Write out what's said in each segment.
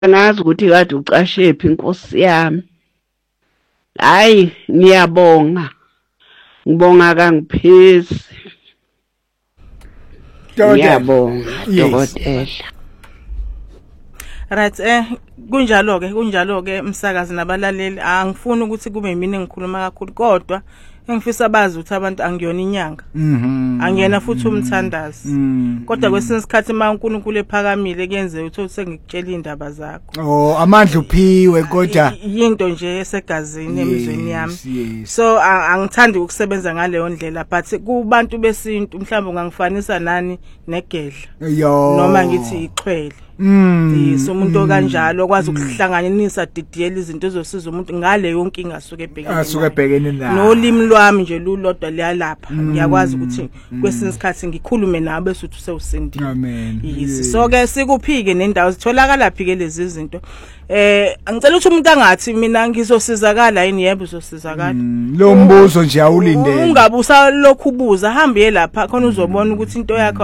Nazi ukuthi kade ucashephi inkosi yami. Hayi ngiyabonga. Ngibonga kangiphezi. Ngiyabonga dokotela. Right kunjalo ke umsakazi nabalaleli angifuni ukuthi kube mina engikhuluma kakhulu kodwa engifisa bazi ukuthi abantu angiyona inyanga. Angiyena futhi umthandazi. Kodwa kwesinye isikhathi uNkulunkulu ephakamile kuyenze ukuthi sengikutshela indaba zakho. Oh amandla uphiwe kodwa into nje esegazini emizweni yami. So angithandi ukusebenza ngaleyo ndlela but kubantu besintu mhlawumbe ungangifanisa nani negedla. Noma ngithi ichwele. So umuntu okanjalo okwazi ukuhlanganisa didiyela izinto ezosiza umuntu ngale yonke ingasuke ebhekene nayo. Nolimi lwami nje lulodwa liyalapha. Ngiyakwazi ukuthi kwesinye isikhathi ngikhulume nawe bese uthi usewusindile. Amen. So ke sikuphike nendawo zitholakala phike lezi zinto. Angicela ukuthi umuntu angathi mina ngizosizakala yini yebo uzosizakala. Lo mbuzo nje awulindele. Ungabusa lokhu ubuza hambe lapha khona uzobona ukuthi into yakho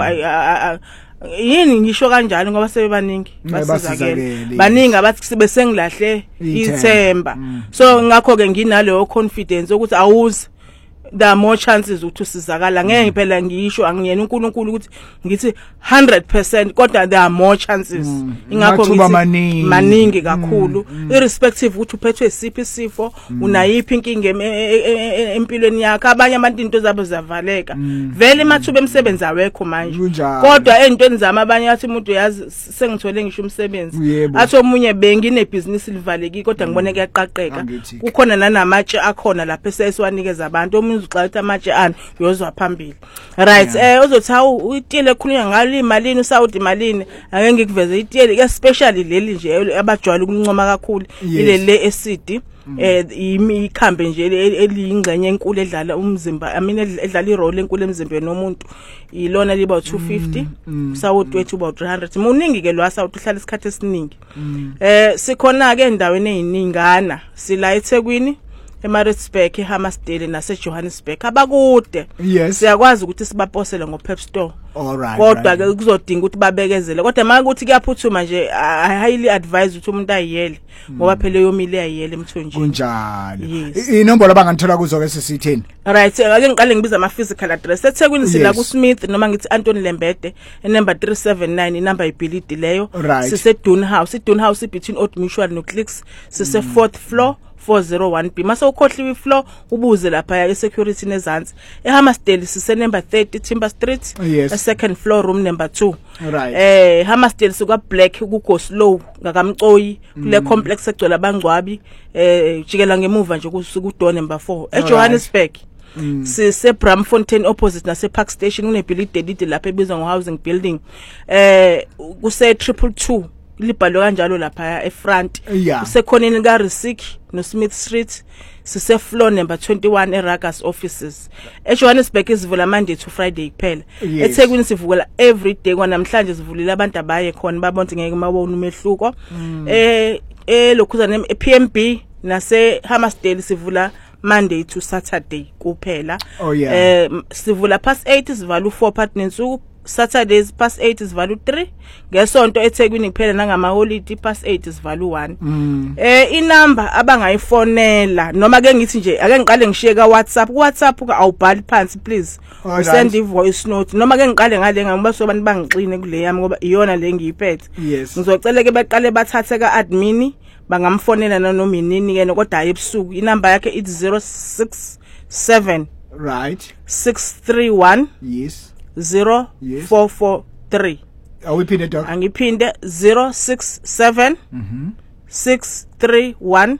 yini ngisho kanjalo ngoba sebebaningi basizakele baningi abathi sibe sengilahle ithemba so ngakho ke nginaleyo confidence ukuthi awuzi there are more chances ukuthi usizakala ngeke phela ngisho angiyena uNkulunkulu ukuthi ngithi 100% kodwa there are more chances ingakho ngithi maningi kakhulu irrespective ukuthi uphethwe isiphi isifo unayiphi inkinga empilweni yakho abanye abantu into zabo zavaleka vele mathuba emsebenzi awekho manje kodwa entweni zami abanye athi umuntu uyazi sengithole ngisho umsebenzi athi omunye bengine business livaleki kodwa ngibone kuyaqaqeka kukhona nanamatshe akhona lapha esesiwanikeza abantu uxayitha amatshe ani uyozwa phambili right uzothi uyitile khulunywa ngalo imalini usawudi imalini ake ngikuveze itile especially leli nje abajwayele ukuncoma kakhulu ilele acid ikhambe nje eliyingcenye enkulu edlala umzimba edlala irole enkulu emzimbeni nomuntu ilona liba 250 sawudi wethu uba 300 muningi ke lo sawudi uhlala isikhathi esiningi sikhona ke endaweni eziningana sila eThekwini eMaritzburg eHammersdale naseJohannesburg abakude siyakwazi ukuthi sibaposele ngoPep Store kodwa ke kuzodinga ukuthi babekezele kodwa manje ukuthi kuyaphuthuma nje I highly advise ukuthi umuntu ayiyele ngoba phela yomile ayiyele emthonjeni kunjalo inombolo abanganthola kuzo ke sisithini right ake ngiqale ngibiza ama physical address eThekwini sila ku Smith noma ngithi Anthony Lembede number 379 inamba iBilidi leyo sise Dune House between Old Mutual no Clicks sise 4th floor 401B mase ukhohliwe ifloor ubuze lapha esecurity nezansi eHammersdale sise number 30 Timber Street second floor room number 2 Hammersdale suka Black kuGoslow ngakamcoyi kule complex egcwele abangcwabi jikela ngemuva nje kusuku door number 4 eJohannesburg sise Bramfontein opposite nase Park Station kunebuilding lapha ebizwa ngohousing building kuse 222 libhalwe kanjalo lapha efront kusekhoneni ka Risik no Smith Street sise floor number 21 eRagas offices eJohannesburg izivula Monday to Friday kuphela eThekwini sivukela every day kwanamhlanje sivulile abantu abaye khona babonke ngeke mabona umehluko lokhuzana ePMB nase Hammersdale sivula Monday to Saturday kuphela sivula past 8 sivala u4 partners Saturdays past 8 is value 3 ngesonto eThekwini kuphela nangama holiday past 8 is value 1 inamba abangayifonela noma ke ngithi nje ake ngiqale ngishiye ka WhatsApp ka awubhali phansi please send i voice note noma ke ngiqale ngale ngoba sobantu bangixine kule yami ngoba iyona le ngiyiphethe ngizocela ke baqale bathathe ka admin bangamfonela noma inini ke kodwa ebusuku inamba yakhe it's 067 right 631 0443 awuphinde doc angiphinde 067 631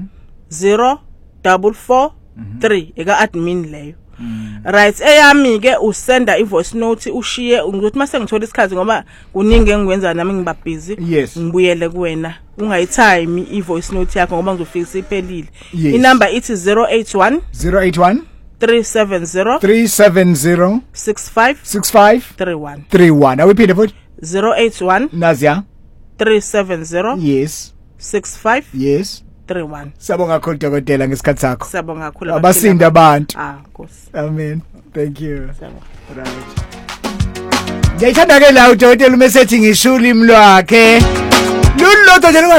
0443 eka admin leyo right eyami ke usenda ivoice note ushiye ngizothi mase ngithola isikhathi ngoba kuningi engikwenza nami ngiba busy ngibuyele kuwena ungayitime ivoice note yakho ngoba ngizofika iphelile inamba ithi 081 370 65 31 awuphinde futhi 081 Nazia 370 65 31 Sabonga kakhulu dokotela ngesikhathi sakho Sabonga kakhulu abasinda abantu Nkosi Amen thank you right Ngiyithanda ke la udokotela umesethi ngishula imlwakhe lulodwa nje